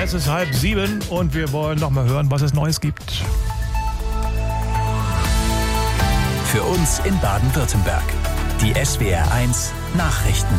Es ist 6:30 und wir wollen noch mal hören, was es Neues gibt. Für uns in Baden-Württemberg. Die SWR1 Nachrichten.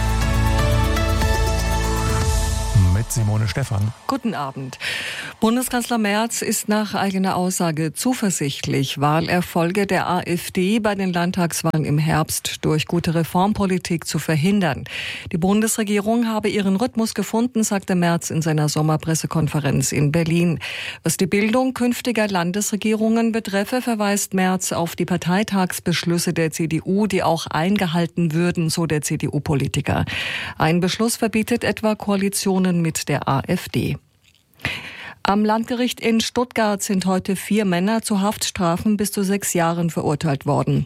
Mit Simone Stephan. Guten Abend. Bundeskanzler Merz ist nach eigener Aussage zuversichtlich, Wahlerfolge der AfD bei den Landtagswahlen im Herbst durch gute Reformpolitik zu verhindern. Die Bundesregierung habe ihren Rhythmus gefunden, sagte Merz in seiner Sommerpressekonferenz in Berlin. Was die Bildung künftiger Landesregierungen betreffe, verweist Merz auf die Parteitagsbeschlüsse der CDU, die auch eingehalten würden, so der CDU-Politiker. Ein Beschluss verbietet etwa Koalitionen mit der AfD. Am Landgericht in Stuttgart sind heute 4 Männer zu Haftstrafen bis zu 6 Jahren verurteilt worden.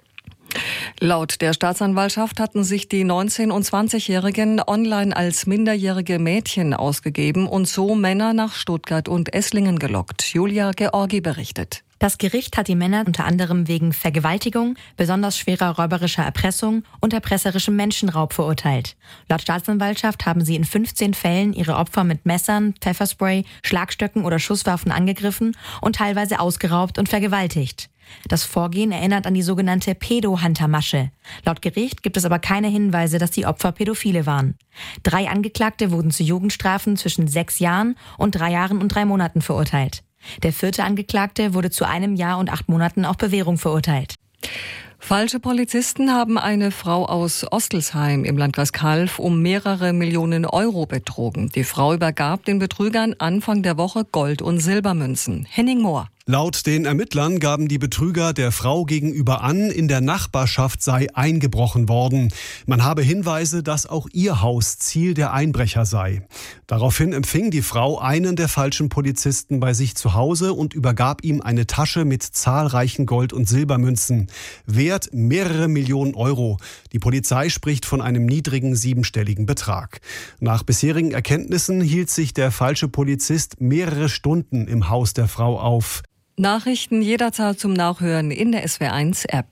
Laut der Staatsanwaltschaft hatten sich die 19- und 20-Jährigen online als minderjährige Mädchen ausgegeben und so Männer nach Stuttgart und Esslingen gelockt. Julia Georgi berichtet. Das Gericht hat die Männer unter anderem wegen Vergewaltigung, besonders schwerer räuberischer Erpressung und erpresserischem Menschenraub verurteilt. Laut Staatsanwaltschaft haben sie in 15 Fällen ihre Opfer mit Messern, Pfefferspray, Schlagstöcken oder Schusswaffen angegriffen und teilweise ausgeraubt und vergewaltigt. Das Vorgehen erinnert an die sogenannte Pädo-Hunter-Masche. Laut Gericht gibt es aber keine Hinweise, dass die Opfer Pädophile waren. 3 Angeklagte wurden zu Jugendstrafen zwischen 6 Jahren und 3 Jahren und 3 Monaten verurteilt. Der 4. Angeklagte wurde zu 1 Jahr und 8 Monaten auf Bewährung verurteilt. Falsche Polizisten haben eine Frau aus Ostelsheim im Landkreis Calw um mehrere Millionen Euro betrogen. Die Frau übergab den Betrügern Anfang der Woche Gold- und Silbermünzen. Henning Mohr. Laut den Ermittlern gaben die Betrüger der Frau gegenüber an, in der Nachbarschaft sei eingebrochen worden. Man habe Hinweise, dass auch ihr Haus Ziel der Einbrecher sei. Daraufhin empfing die Frau einen der falschen Polizisten bei sich zu Hause und übergab ihm eine Tasche mit zahlreichen Gold- und Silbermünzen. Wert mehrere Millionen Euro. Die Polizei spricht von einem niedrigen 7-stelligen Betrag. Nach bisherigen Erkenntnissen hielt sich der falsche Polizist mehrere Stunden im Haus der Frau auf. Nachrichten jederzeit zum Nachhören in der SWR1-App.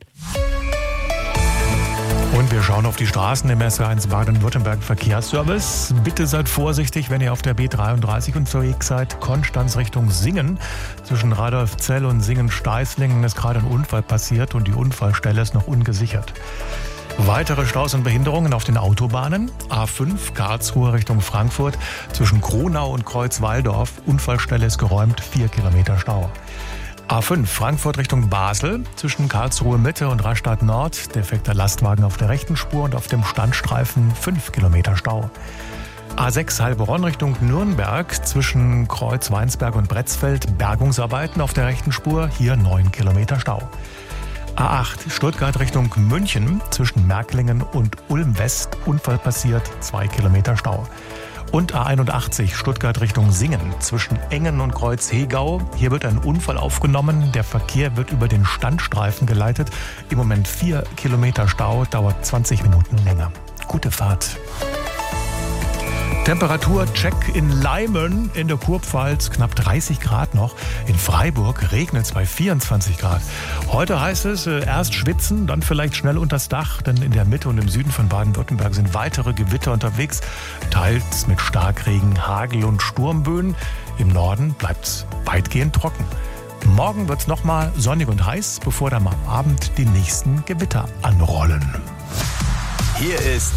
Und wir schauen auf die Straßen im SWR1 Baden-Württemberg Verkehrsservice. Bitte seid vorsichtig, wenn ihr auf der B33 unterwegs seid. Konstanz Richtung Singen. Zwischen Radolfzell und Singen-Steißlingen ist gerade ein Unfall passiert und die Unfallstelle ist noch ungesichert. Weitere Staus und Behinderungen auf den Autobahnen. A5 Karlsruhe Richtung Frankfurt. Zwischen Kronau und Kreuzwaldorf. Unfallstelle ist geräumt, 4 Kilometer Stau. A5 Frankfurt Richtung Basel, zwischen Karlsruhe Mitte und Rastatt Nord, defekter Lastwagen auf der rechten Spur und auf dem Standstreifen 5 Kilometer Stau. A6 Heilbronn Richtung Nürnberg, zwischen Kreuz Weinsberg und Bretzfeld, Bergungsarbeiten auf der rechten Spur, hier 9 Kilometer Stau. A8 Stuttgart Richtung München, zwischen Märklingen und Ulm West, Unfall passiert, 2 Kilometer Stau. Und A81 Stuttgart Richtung Singen, zwischen Engen und Kreuz Hegau. Hier wird ein Unfall aufgenommen. Der Verkehr wird über den Standstreifen geleitet. Im Moment 4 Kilometer Stau, dauert 20 Minuten länger. Gute Fahrt. Temperaturcheck in Leimen in der Kurpfalz, knapp 30 Grad noch. In Freiburg regnet es bei 24 Grad. Heute heißt es erst schwitzen, dann vielleicht schnell unters Dach, denn in der Mitte und im Süden von Baden-Württemberg sind weitere Gewitter unterwegs, teils mit Starkregen, Hagel und Sturmböen. Im Norden bleibt es weitgehend trocken. Morgen wird es nochmal sonnig und heiß, bevor dann am Abend die nächsten Gewitter anrollen. Hier ist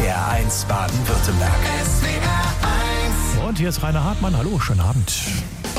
SWR1 Baden-Württemberg. Und hier ist Rainer Hartmann. Hallo, schönen Abend.